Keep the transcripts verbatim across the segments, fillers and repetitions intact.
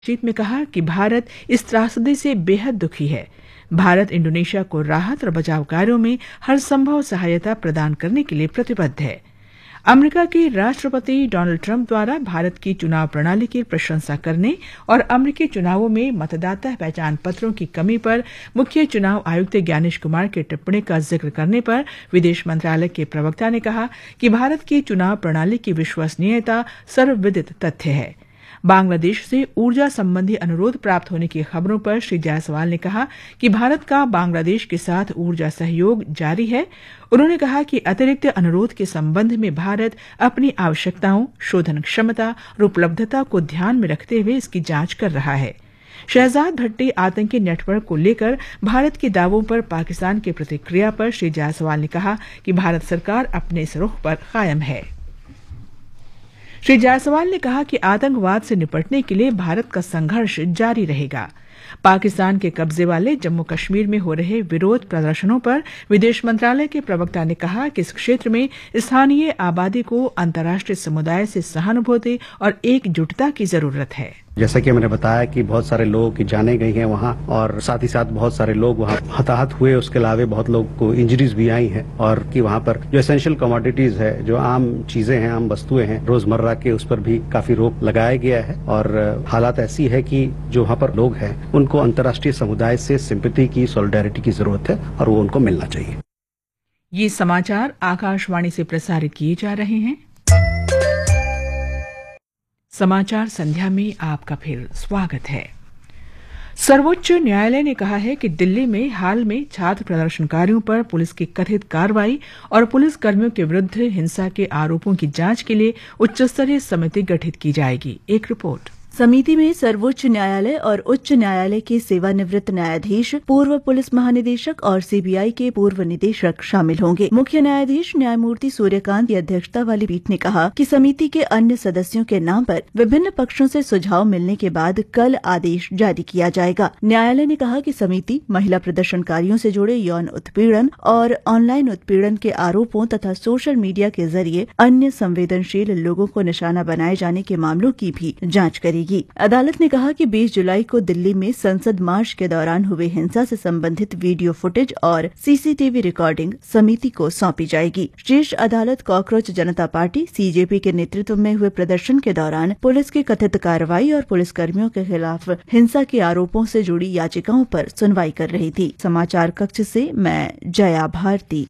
बातचीत में कहा कि भारत इस त्रासदी से बेहद दुखी है। भारत इंडोनेशिया को राहत और बचाव कार्यों में हर संभव सहायता प्रदान करने के लिए प्रतिबद्ध है। अमेरिका के राष्ट्रपति डोनाल्ड ट्रंप द्वारा भारत की चुनाव प्रणाली की प्रशंसा करने और अमेरिकी चुनावों में मतदाता पहचान पत्रों की कमी पर मुख्य चुनाव आयुक्त ज्ञानेश कुमार की टिप्पणी का जिक्र करने पर विदेश मंत्रालय के प्रवक्ता ने कहा कि भारत की चुनाव प्रणाली की विश्वसनीयता सर्वविदित तथ्य है। बांग्लादेश से ऊर्जा संबंधी अनुरोध प्राप्त होने की खबरों पर श्री जायसवाल ने कहा कि भारत का बांग्लादेश के साथ ऊर्जा सहयोग जारी है। उन्होंने कहा कि अतिरिक्त अनुरोध के संबंध में भारत अपनी आवश्यकताओं, शोधन क्षमता और उपलब्धता को ध्यान में रखते हुए इसकी जांच कर रहा है। शहजाद भट्टी आतंकी नेटवर्क को लेकर भारत के दावों पर पाकिस्तान की प्रतिक्रिया पर श्री जायसवाल ने कहा कि भारत सरकार अपने इस रुख पर कायम है। श्री जायसवाल ने कहा कि आतंकवाद से निपटने के लिए भारत का संघर्ष जारी रहेगा। पाकिस्तान के कब्जे वाले जम्मू कश्मीर में हो रहे विरोध प्रदर्शनों पर विदेश मंत्रालय के प्रवक्ता ने कहा कि इस क्षेत्र में स्थानीय आबादी को अंतर्राष्ट्रीय समुदाय से सहानुभूति और एकजुटता की जरूरत है। जैसा कि मैंने बताया कि बहुत सारे लोगों की जानें गई हैं वहाँ, और साथ ही साथ बहुत सारे लोग वहाँ हताहत हुए। उसके अलावा बहुत लोगों को इंजरीज भी आई हैं, और कि वहाँ पर जो एसेंशियल कमोडिटीज है, जो आम चीजें हैं, आम वस्तुएं हैं रोजमर्रा के, उस पर भी काफी रोक लगाया गया है। और हालात ऐसी है कि जो वहाँ पर लोग हैं उनको अंतर्राष्ट्रीय समुदाय से सिंपैथी की, सॉलिडेरिटी की जरूरत है, और वो उनको मिलना चाहिए। ये समाचार आकाशवाणी से प्रसारित किए जा रहे हैं। समाचार संध्या में आपका फिर स्वागत है। सर्वोच्च न्यायालय ने कहा है कि दिल्ली में हाल में छात्र प्रदर्शनकारियों पर पुलिस की कथित कार्रवाई और पुलिस कर्मियों के विरुद्ध हिंसा के आरोपों की जांच के लिए उच्च स्तरीय समिति गठित की जाएगी। एक रिपोर्ट। समिति में सर्वोच्च न्यायालय और उच्च न्यायालय के सेवानिवृत्त न्यायाधीश, पूर्व पुलिस महानिदेशक और सीबीआई के पूर्व निदेशक शामिल होंगे। मुख्य न्यायाधीश न्यायमूर्ति सूर्यकांत की अध्यक्षता वाली पीठ ने कहा कि समिति के अन्य सदस्यों के नाम पर विभिन्न पक्षों से सुझाव मिलने के बाद कल आदेश जारी किया जाएगा। न्यायालय ने कहा कि समिति महिला प्रदर्शनकारियों से जुड़े यौन उत्पीड़न और ऑनलाइन उत्पीड़न के आरोपों तथा सोशल मीडिया के जरिए अन्य संवेदनशील लोगों को निशाना बनाए जाने के मामलों की भी जांच करेगी। अदालत ने कहा कि बीस जुलाई को दिल्ली में संसद मार्च के दौरान हुए हिंसा से संबंधित वीडियो फुटेज और सीसीटीवी रिकॉर्डिंग समिति को सौंपी जाएगी। शीर्ष अदालत कॉकरोच जनता पार्टी सीजेपी के नेतृत्व में हुए प्रदर्शन के दौरान पुलिस की कथित कार्रवाई और पुलिसकर्मियों के खिलाफ हिंसा के आरोपों से जुड़ी याचिकाओं पर सुनवाई कर रही थी। समाचार कक्ष से मैं जया भारती।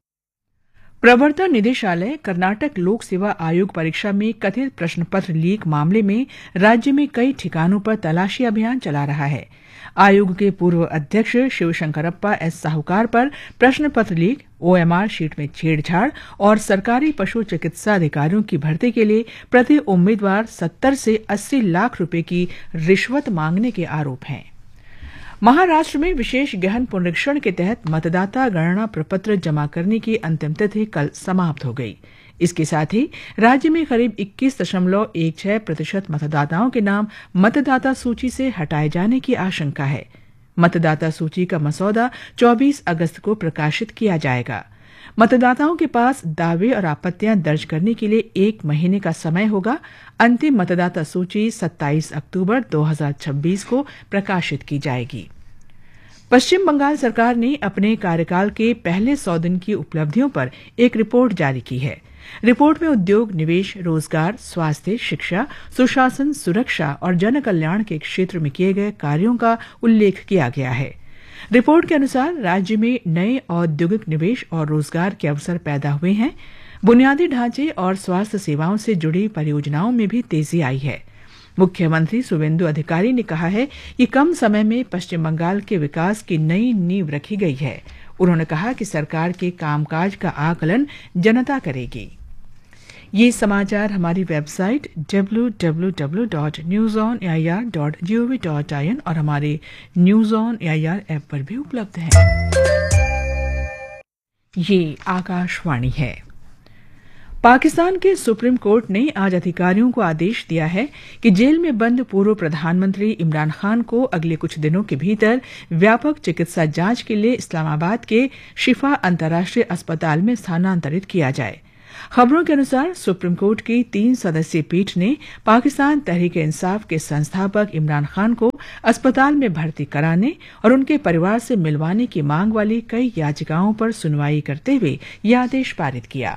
प्रवर्तन निदेशालय कर्नाटक लोक सेवा आयोग परीक्षा में कथित प्रश्न पत्र लीक मामले में राज्य में कई ठिकानों पर तलाशी अभियान चला रहा है। आयोग के पूर्व अध्यक्ष शिवशंकरप्पा एस साहूकार पर प्रश्न पत्र लीक, ओएमआर शीट में छेड़छाड़ और सरकारी पशु चिकित्सा अधिकारियों की भर्ती के लिए प्रति उम्मीदवार सत्तर से अस्सी लाख रुपए की रिश्वत मांगने के आरोप हैं। महाराष्ट्र में विशेष गहन पुनरीक्षण के तहत मतदाता गणना प्रपत्र जमा करने की अंतिम तिथि कल समाप्त हो गई। इसके साथ ही राज्य में करीब इक्कीस दशमलव एक छह प्रतिशत मतदाताओं के नाम मतदाता सूची से हटाए जाने की आशंका है। मतदाता सूची का मसौदा चौबीस अगस्त को प्रकाशित किया जाएगा। मतदाताओं के पास दावे और आपत्तियां दर्ज करने के लिए एक महीने का समय होगा। अंतिम मतदाता सूची सत्ताईस अक्टूबर दो हज़ार छब्बीस को प्रकाशित की जाएगी। पश्चिम बंगाल सरकार ने अपने कार्यकाल के पहले सौ दिन की उपलब्धियों पर एक रिपोर्ट जारी की है। रिपोर्ट में उद्योग, निवेश, रोजगार, स्वास्थ्य, शिक्षा, सुशासन, सुरक्षा और जन कल्याण के क्षेत्र में किए गए कार्यों का उल्लेख किया गया है। रिपोर्ट के अनुसार राज्य में नए औद्योगिक निवेश और रोजगार के अवसर पैदा हुए हैं। बुनियादी ढांचे और स्वास्थ्य सेवाओं से जुड़ी परियोजनाओं में भी तेजी आई है। मुख्यमंत्री शुवेंदु अधिकारी ने कहा है कि कम समय में पश्चिम बंगाल के विकास की नई नींव रखी गई है। उन्होंने कहा कि सरकार के कामकाज का आकलन जनता करेगी। ये समाचार हमारी website W W W dot news on A I R dot G O V dot I N और हमारे news on A I R app पर भी उपलब्ध है। ये आकाशवाणी है। पाकिस्तान के सुप्रीम कोर्ट ने आज अधिकारियों को आदेश दिया है कि जेल में बंद पूर्व प्रधानमंत्री इमरान खान को अगले कुछ दिनों के भीतर व्यापक चिकित्सा जांच के लिए इस्लामाबाद के शिफा अंतर्राष्ट्रीय अस्पताल में स्थानांतरित किया जाए। खबरों के अनुसार सुप्रीम कोर्ट की तीन सदस्यीय पीठ ने पाकिस्तान तहरीक-ए-इंसाफ के संस्थापक इमरान खान को अस्पताल में भर्ती कराने और उनके परिवार से मिलवाने की मांग वाली कई याचिकाओं पर सुनवाई करते हुए यह आदेश पारित किया।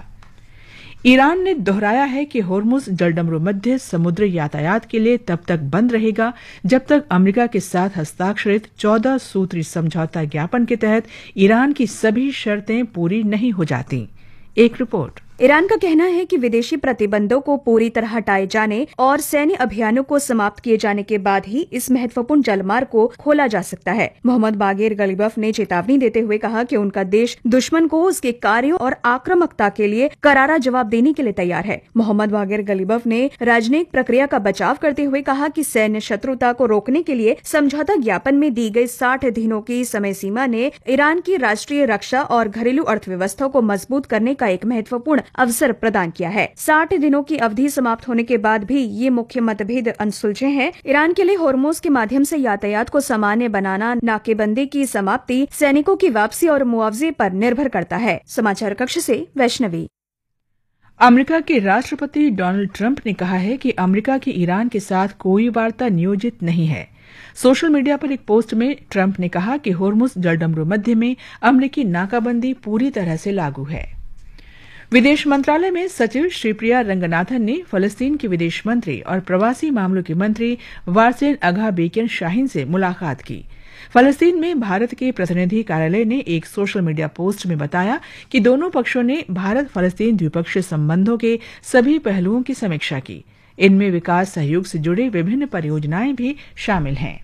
ईरान ने दोहराया है कि होर्मुज जलडमरू मध्य समुद्री यातायात के लिए तब तक बंद रहेगा जब तक अमेरिका के साथ हस्ताक्षरित चौदह सूत्री समझौता ज्ञापन के तहत ईरान की सभी शर्तें पूरी नहीं हो जाती। एक रिपोर्ट। ईरान का कहना है कि विदेशी प्रतिबंधों को पूरी तरह हटाए जाने और सैन्य अभियानों को समाप्त किए जाने के बाद ही इस महत्वपूर्ण जलमार्ग को खोला जा सकता है। मोहम्मद बागेर गलीबफ ने चेतावनी देते हुए कहा कि उनका देश दुश्मन को उसके कार्यों और आक्रामकता के लिए करारा जवाब देने के लिए तैयार है। मोहम्मद बागेर गलीबफ ने राजनयिक प्रक्रिया का बचाव करते हुए कहा कि सैन्य शत्रुता को रोकने के लिए समझौता ज्ञापन में दी गई साठ दिनों की समय सीमा ने ईरान की राष्ट्रीय रक्षा और घरेलू अर्थव्यवस्था को मजबूत करने का एक महत्वपूर्ण अवसर प्रदान किया है। साठ दिनों की अवधि समाप्त होने के बाद भी ये मुख्य मतभेद अनसुलझे हैं। ईरान के लिए होर्मुज के माध्यम से यातायात को सामान्य बनाना नाकेबंदी की समाप्ति, सैनिकों की वापसी और मुआवजे पर निर्भर करता है। समाचार कक्ष से वैष्णवी। अमेरिका के राष्ट्रपति डोनाल्ड ट्रंप ने कहा है कि अमेरिका की ईरान के साथ कोई वार्ता नियोजित नहीं है। सोशल मीडिया पर एक पोस्ट में ट्रंप ने कहा कि होर्मुज जलडमरू मध्य में अमेरिकी नाकाबंदी पूरी तरह से लागू है। विदेश मंत्रालय में सचिव श्रीप्रिया रंगनाथन ने फलस्तीन के विदेश मंत्री और प्रवासी मामलों के मंत्री वारसेन अघा बेकियन शाहीन से मुलाकात की। फलस्तीन में भारत के प्रतिनिधि कार्यालय ने एक सोशल मीडिया पोस्ट में बताया कि दोनों पक्षों ने भारत फलस्तीन द्विपक्षीय संबंधों के सभी पहलुओं की समीक्षा की। इनमें विकास सहयोग से जुड़ी विभिन्न परियोजनाएं भी शामिल हैं।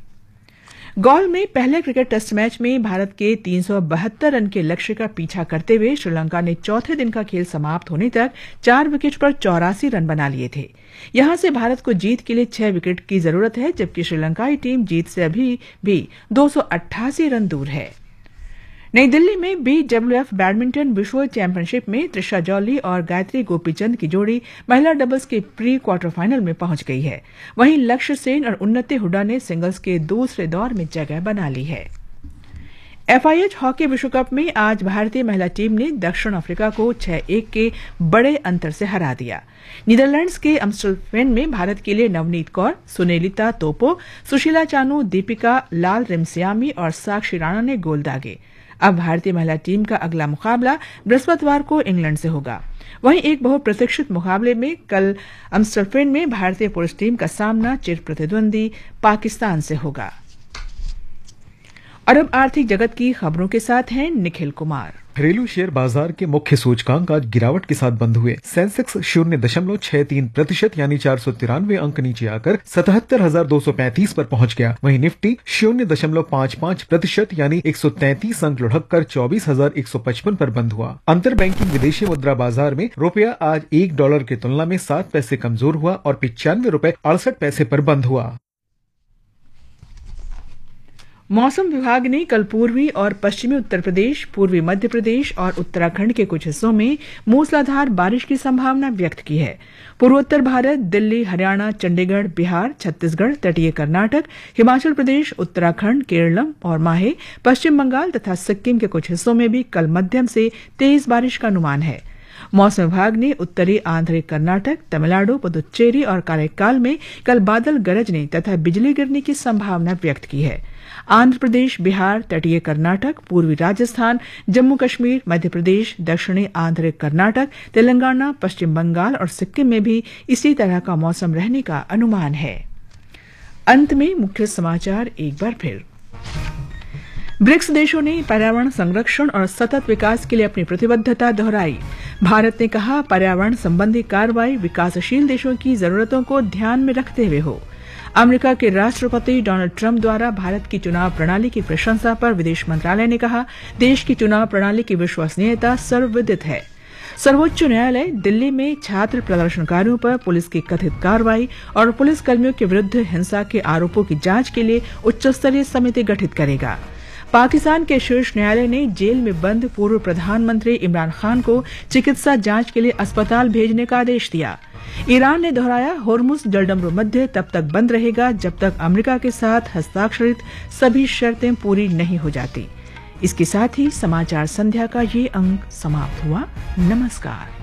गॉल में पहले क्रिकेट टेस्ट मैच में भारत के तीन सौ बहत्तर रन के लक्ष्य का पीछा करते हुए श्रीलंका ने चौथे दिन का खेल समाप्त होने तक चार विकेट पर चौरासी रन बना लिए थे। यहां से भारत को जीत के लिए छह विकेट की जरूरत है, जबकि श्रीलंकाई टीम जीत से अभी भी दो सौ अट्ठासी रन दूर है। नई दिल्ली में बीडब्ल्यूएफ बैडमिंटन विश्व चैंपियनशिप में त्रिशा जॉली और गायत्री गोपीचंद की जोड़ी महिला डबल्स के प्री क्वार्टर फाइनल में पहुंच गई है। वहीं लक्ष्य सेन और उन्नति हुड्डा ने सिंगल्स के दूसरे दौर में जगह बना ली है। एफआईएच हॉकी विश्व कप में आज भारतीय महिला टीम ने दक्षिण अफ्रीका को छह एक के बड़े अंतर से हरा दिया। नीदरलैंड्स के एम्स्टलवेन में भारत के लिए नवनीत कौर, सुनेलिता तोपो, सुशीला चानू, दीपिका लाल रिमसियामी और साक्षी राणा ने गोल दागे। अब भारतीय महिला टीम का अगला मुकाबला बृहस्पतिवार को इंग्लैंड से होगा। वहीं एक बहुप्रतीक्षित मुकाबले में कल एम्स्टलवेन में भारतीय पुरुष टीम का सामना चिर प्रतिद्वंदी पाकिस्तान से होगा। और अब आर्थिक जगत की खबरों के साथ हैं निखिल कुमार। घरेलू शेयर बाजार के मुख्य सूचकांक आज गिरावट के साथ बंद हुए। सेंसेक्स शून्य दशमलव छह तीन प्रतिशत यानी चार सौ तिरानवे अंक नीचे आकर सतहत्तर हजार दो सौ पैंतीस पर पहुंच गया। वहीं निफ्टी शून्य दशमलव पाँच पाँच प्रतिशत यानी एक सौ तैंतीस अंक लुढ़क कर चौबीस हजार एक सौ पचपन पर बंद हुआ। अंतर बैंकिंग विदेशी मुद्रा बाजार में रुपया आज एक डॉलर की तुलना में सात पैसे कमजोर हुआ और पिचानवे रूपए अड़सठ पैसे पर बंद हुआ। मौसम विभाग ने कल पूर्वी और पश्चिमी उत्तर प्रदेश, पूर्वी मध्य प्रदेश और उत्तराखंड के कुछ हिस्सों में मूसलाधार बारिश की संभावना व्यक्त की है। पूर्वोत्तर भारत, दिल्ली, हरियाणा, चंडीगढ़, बिहार, छत्तीसगढ़, तटीय कर्नाटक, हिमाचल प्रदेश, उत्तराखंड, केरलम और माहे, पश्चिम बंगाल तथा सिक्किम के कुछ हिस्सों में भी कल मध्यम से तेज बारिश का अनुमान है। मौसम विभाग ने उत्तरी आंध्र कर्नाटक, तमिलनाडु, पुदुच्चेरी और काराइकाल में कल बादल गरजने तथा बिजली गिरने की संभावना व्यक्त की है। आंध्र प्रदेश, बिहार, तटीय कर्नाटक, पूर्वी राजस्थान, जम्मू कश्मीर, मध्य प्रदेश, दक्षिणी आंध्र कर्नाटक, तेलंगाना, पश्चिम बंगाल और सिक्किम में भी इसी तरह का मौसम रहने का अनुमान है। अंत में मुख्य समाचार एक बार फिर। ब्रिक्स देशों ने पर्यावरण संरक्षण और सतत विकास के लिए अपनी प्रतिबद्धता दोहराई। भारत ने कहा, पर्यावरण संबंधी कार्रवाई विकासशील देशों की जरूरतों को ध्यान में रखते हुए हो। अमेरिका के राष्ट्रपति डोनाल्ड ट्रंप द्वारा भारत की चुनाव प्रणाली की प्रशंसा पर विदेश मंत्रालय ने कहा, देश की चुनाव प्रणाली की विश्वसनीयता सर्वविदित है। सर्वोच्च न्यायालय दिल्ली में छात्र प्रदर्शनकारियों पर पुलिस की कथित कार्रवाई और पुलिस कर्मियों के विरुद्ध हिंसा के आरोपों की जांच के लिए उच्च स्तरीय समिति गठित करेगा। पाकिस्तान के शीर्ष न्यायालय ने जेल में बंद पूर्व प्रधानमंत्री इमरान खान को चिकित्सा जांच के लिए अस्पताल भेजने का आदेश दिया। ईरान ने दोहराया, होर्मुज जलडमरू मध्य तब तक बंद रहेगा जब तक अमेरिका के साथ हस्ताक्षरित सभी शर्तें पूरी नहीं हो जाती। इसके साथ ही समाचार संध्या का ये अंक समाप्त हुआ। नमस्कार।